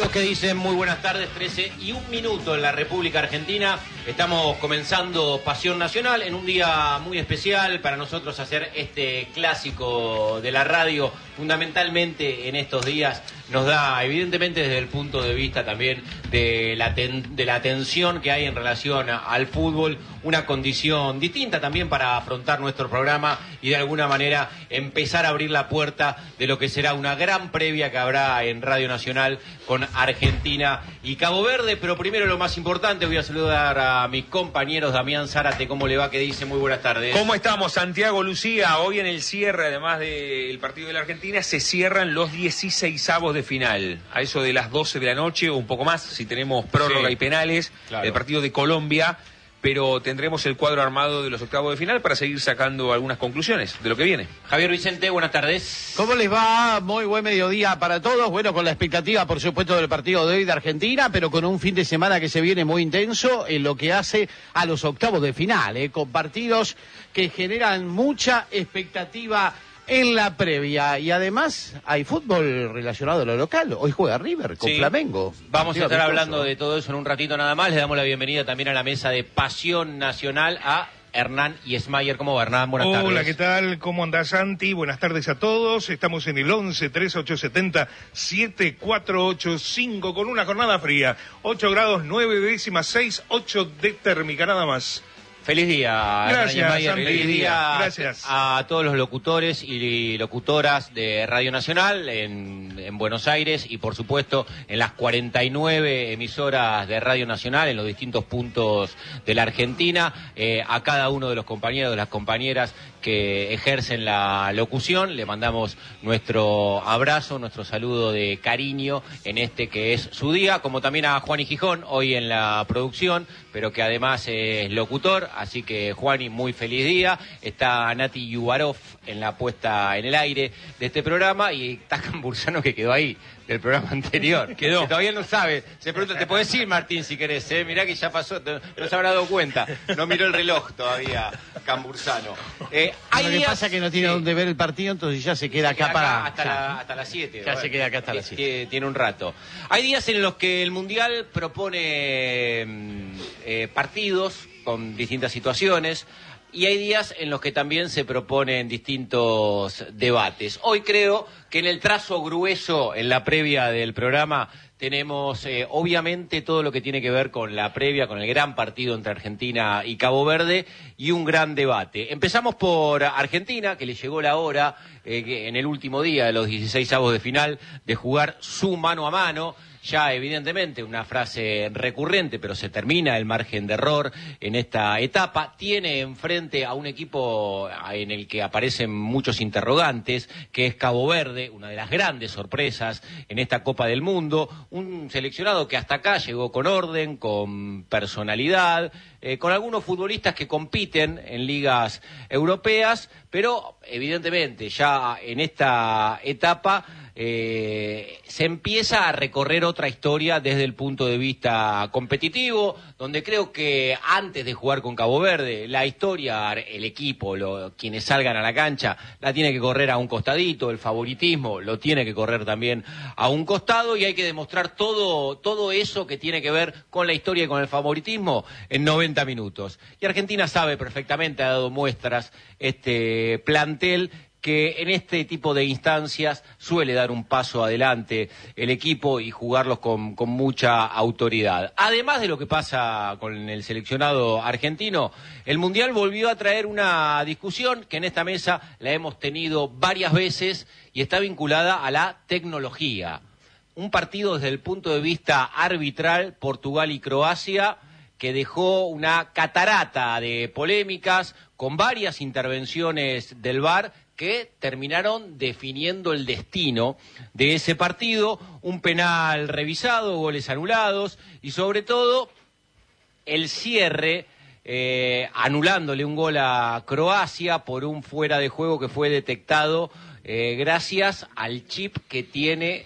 Amigos que dicen muy buenas tardes, 13:01 en la República Argentina. Estamos comenzando Pasión Nacional en un día muy especial para nosotros hacer este clásico de la radio. Fundamentalmente en estos días nos da, evidentemente desde el punto de vista también de la tensión que hay en relación al fútbol, una condición distinta también para afrontar nuestro programa y de alguna manera empezar a abrir la puerta de lo que será una gran previa que habrá en Radio Nacional con Argentina y Cabo Verde. Pero primero, lo más importante, voy a saludar a mis compañeros. Damián Zárate, ¿cómo le va? Que dice muy buenas tardes. ¿Cómo estamos, Santiago, Lucía? Hoy en el cierre, además del partido de la Argentina, se cierran los 16avos de final. A eso de las 12 de la noche o un poco más, si tenemos prórroga y penales, claro. El partido de Colombia. Pero tendremos el cuadro armado de los octavos de final para seguir sacando algunas conclusiones de lo que viene. Javier Vicente, buenas tardes. ¿Cómo les va? Muy buen mediodía para todos. Bueno, con la expectativa, por supuesto, del partido de hoy de Argentina, pero con un fin de semana que se viene muy intenso en lo que hace a los octavos de final, con partidos que generan mucha expectativa en la previa, y además hay fútbol relacionado a lo local. Hoy juega River con Flamengo. Vamos a estar hablando de todo eso en un ratito nada más. Le damos la bienvenida también a la mesa de Pasión Nacional a Hernán Yesmayer. ¿Cómo va, Hernán? Buenas tardes. Hola, ¿qué tal? ¿Cómo andás, Santi? Buenas tardes a todos. Estamos en el 11-3870-7485 con una jornada fría. 8 grados 9 décimas 6, 8 de térmica, nada más. Feliz día, gracias, Mayer. Feliz día. Gracias a todos los locutores y locutoras de Radio Nacional en Buenos Aires y, por supuesto, en las 49 emisoras de Radio Nacional en los distintos puntos de la Argentina. A cada uno de los compañeros, de las compañeras que ejercen la locución, le mandamos nuestro abrazo, nuestro saludo de cariño en este que es su día, como también a Juan y Gijón, hoy en la producción, pero que además es locutor. Así que, Juani, muy feliz día. Está Nati Yubarov en la puesta en el aire de este programa y está Cambursano, que quedó ahí del programa anterior. Quedó. Que todavía no sabe. Se pregunta, te podés ir, Martín, si querés, mirá que ya pasó, no se habrá dado cuenta. No miró el reloj todavía, Cambursano. Lo que pasa es que no tiene dónde ver el partido, entonces ya se queda acá para... Hasta las 7. Ya se queda acá hasta las 7. Tiene un rato. Hay días en los que el Mundial propone partidos con distintas situaciones, y hay días en los que también se proponen distintos debates. Hoy creo que en el trazo grueso, en la previa del programa, tenemos obviamente todo lo que tiene que ver con la previa, con el gran partido entre Argentina y Cabo Verde, y un gran debate. Empezamos por Argentina, que le llegó la hora, en el último día de los 16avos de final, de jugar su mano a mano. Ya evidentemente una frase recurrente, pero se termina el margen de error en esta etapa. Tiene enfrente a un equipo en el que aparecen muchos interrogantes, que es Cabo Verde, una de las grandes sorpresas en esta Copa del Mundo. Un seleccionado que hasta acá llegó con orden, con personalidad, con algunos futbolistas que compiten en ligas europeas, pero evidentemente ya en esta etapa se empieza a recorrer otra historia desde el punto de vista competitivo, donde creo que antes de jugar con Cabo Verde, la historia, el equipo, quienes salgan a la cancha, la tiene que correr a un costadito, el favoritismo lo tiene que correr también a un costado, y hay que demostrar todo eso que tiene que ver con la historia y con el favoritismo en 90 minutos. Y Argentina sabe perfectamente, ha dado muestras este plantel, que en este tipo de instancias suele dar un paso adelante el equipo y jugarlos con mucha autoridad. Además de lo que pasa con el seleccionado argentino, el Mundial volvió a traer una discusión que en esta mesa la hemos tenido varias veces y está vinculada a la tecnología. Un partido desde el punto de vista arbitral, Portugal y Croacia, que dejó una catarata de polémicas con varias intervenciones del VAR que terminaron definiendo el destino de ese partido. Un penal revisado, goles anulados y sobre todo el cierre, anulándole un gol a Croacia por un fuera de juego que fue detectado gracias al chip que tiene